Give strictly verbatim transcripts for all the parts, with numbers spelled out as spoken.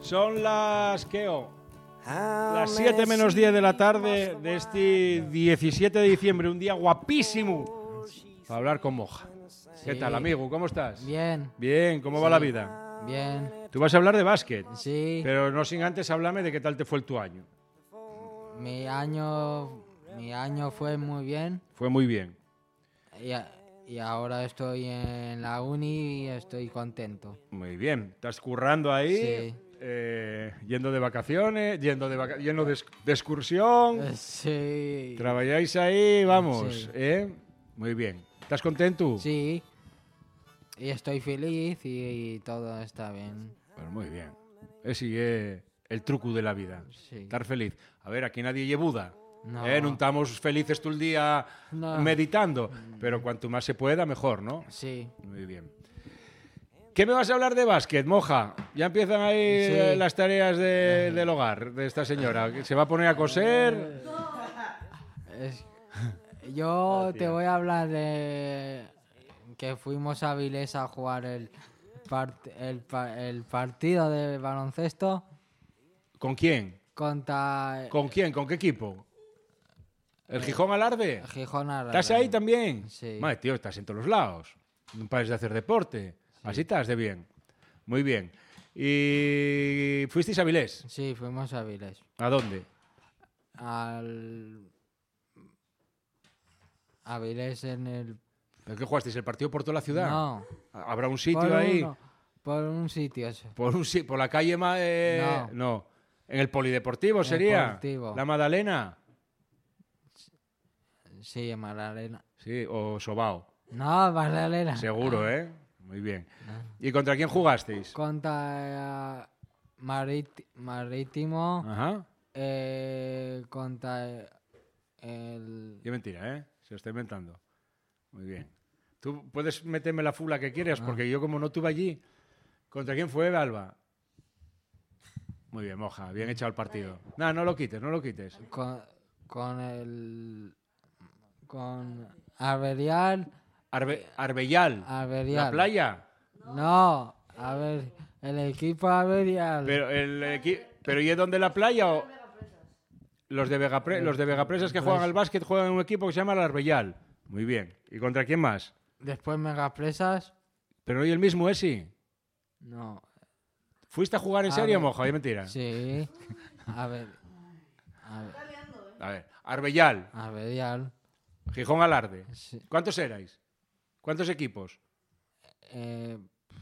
Son las, ¿qué? Oh, las siete menos diez de la tarde de este diecisiete de diciembre, un día guapísimo para hablar con Moja. ¿Qué Sí. tal, amigo? ¿Cómo estás? Bien. Bien, ¿cómo va Sí. la vida? Bien. Tú vas a hablar de básquet, Sí. pero no sin antes háblame de qué tal te fue tu año. Mi año, mi año fue muy bien Fue muy bien. y, a- y ahora estoy en la uni y estoy contento. Muy bien. Estás currando ahí, Sí. eh, yendo de vacaciones, yendo de, vaca- yendo de, ex- de excursión. Eh, Sí. Trabajáis ahí, vamos, Sí. ¿eh? Muy bien. ¿Estás contento? Sí. Y estoy feliz y, y todo está bien. Pues muy bien. Ese es el truco de la vida. Sí. Estar feliz. A ver, aquí nadie lle Buda. No. Eh, no estamos felices todo el día No. meditando, pero cuanto más se pueda, mejor, ¿no? Sí. Muy bien. ¿Qué me vas a hablar de básquet, Moja? Ya empiezan ahí Sí. eh, las tareas de- del hogar de esta señora. ¿Se va a poner a coser? Es- yo Hostia. te voy a hablar de que fuimos a Avilés a jugar el, part- el, pa- el partido de baloncesto ¿Con quién? contra ¿Con quién? ¿Con qué equipo? ¿El Gijón Alarde? Gijón Aragón. ¿Estás ahí también? Sí. Madre, tío, estás en todos los lados. No pares de hacer deporte. Así estás de bien. Muy bien. ¿Y fuisteis a Avilés? Sí, fuimos a Avilés. ¿A dónde? Al Avilés en el ¿En qué jugasteis? ¿El partido por toda la ciudad? no ¿Habrá un sitio por ahí? uno- por un sitio ese. ¿Por, un, si- por la calle? Ma- eh, No. ¿En el Polideportivo sería? Deportivo. ¿La Madalena? Sí, en Magdalena. Sí, o Sobao. No, Magdalena. Seguro, ¿eh? Muy bien. ¿Y contra quién jugasteis? Contra eh, Marit- Marítimo, Ajá. eh, contra el... Qué mentira, ¿eh? Se lo está inventando. Muy bien. Tú puedes meterme la fula que quieras, porque yo como no estuve allí. ¿Contra quién fue, Alba? Muy bien, Moja. Bien echado el partido. No, no lo quites, no lo quites. Con, con el... Con Arberial. Arbe- Arbellal. Arberial. ¿La playa? No, a ver, el equipo Arberial. Pero, el equi- ¿Pero y es donde la playa o...? Los de, Vegapre- los de Vegapresas que juegan al básquet juegan en un equipo que se llama el Arbellal. Muy bien. ¿Y contra quién más? Después Megapresas. ¿Pero y el mismo ese? No, ¿Fuiste a jugar en A serio, ver. Moja? ¿Es mentira? sí. A ver, a ver, A ver. Arbellal. Arberial. Gijón Alarde. Sí. ¿Cuántos erais? ¿Cuántos equipos? Eh,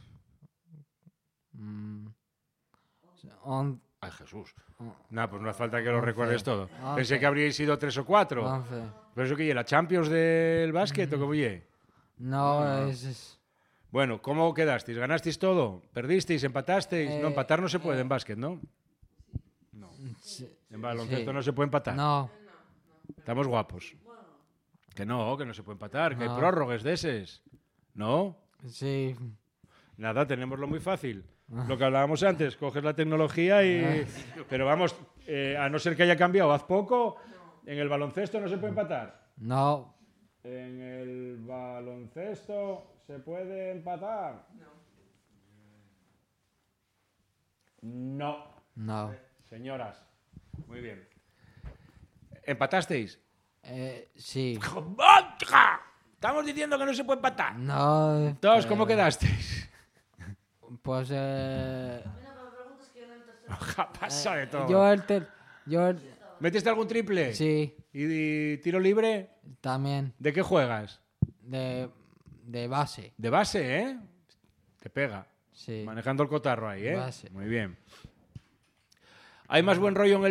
mm, on- Ay, Jesús. on- Nada, pues no hace falta que lo Once. recuerdes todo. Once. Pensé que habríais sido tres o cuatro. once. ¿Pero eso qué es? ¿La Champions del básquet o cómo es? No, Ah. es, es- Bueno, ¿cómo quedasteis? ¿Ganasteis todo? ¿Perdisteis? ¿Empatasteis? Eh, no, empatar no se puede en básquet, ¿no? sí, En baloncesto sí. no se puede empatar. No, Estamos guapos. Que no, que no se puede empatar, que hay No. prórrogas de eses. ¿No? sí. Nada, tenemoslo muy fácil. Lo que hablábamos antes, coges la tecnología y... Pero vamos, eh, a no ser que haya cambiado haz poco, en el baloncesto no se puede empatar. No, En el baloncesto se puede empatar. No. no. Señoras. Muy bien. ¿Empatasteis? Eh, sí. ¡Vodka! Estamos diciendo que no se puede empatar. No. Todos, ¿cómo eh, quedasteis? Pues eh, Pasa de todo. yo el ter- yo el- ¿Metiste algún triple? sí, ¿Y, y tiro libre? también ¿De qué juegas? de, de base. De base, ¿eh? Te pega. Sí. Manejando el cotarro ahí, ¿eh? Base. Muy bien. ¿Hay más buen rollo en el